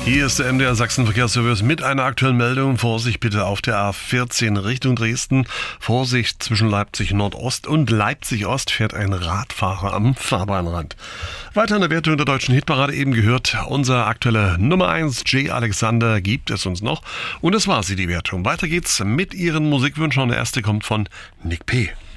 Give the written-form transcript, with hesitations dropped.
Hier ist der MDR Sachsen Verkehrsservice mit einer aktuellen Meldung. Vorsicht bitte auf der A14 Richtung Dresden. Vorsicht, zwischen Leipzig Nordost und Leipzig Ost fährt ein Radfahrer am Fahrbahnrand. Weiter in der Wertung der deutschen Hitparade eben gehört. Unser aktueller Nummer 1 J. Alexander gibt es uns noch. Und das war sie, die Wertung. Weiter geht's mit Ihren Musikwünschen. Und der erste kommt von Nick P.